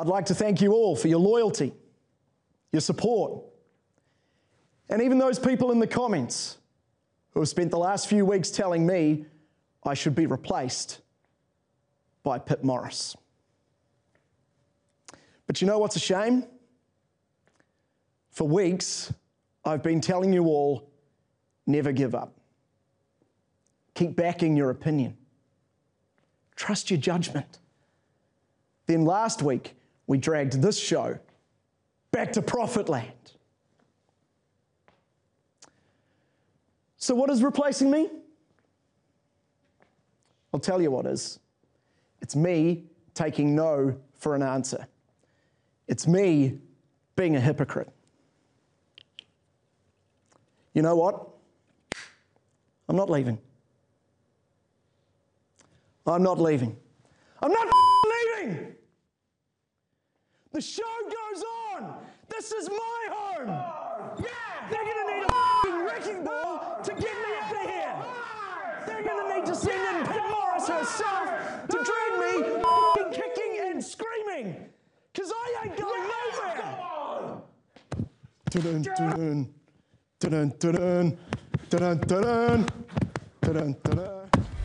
I'd like to thank you all for your loyalty, your support, and even those people in the comments who have spent the last few weeks telling me I should be replaced by Pip Morris. But you know what's a shame? For weeks, I've been telling you all, never give up. Keep backing your opinion. Trust your judgment. Then last week, we dragged this show back to profit land. So what is replacing me? I'll tell you what is. It's me taking no for an answer. It's me being a hypocrite. You know what? I'm not leaving. I'm not leaving. I'm not leaving! The show goes on! This is my home! Yeah! They're gonna need a wrecking ball to get me out of here! They're gonna need to send in Pip Morris herself to drag me kicking and screaming! Because I ain't going nowhere! Dun dun dun dun dun dun dun dun dun dun dun.